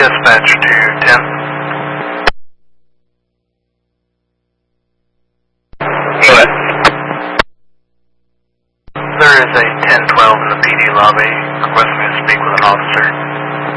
dispatch to 10. What? There is a 1012 in the PD lobby requesting to speak with an officer.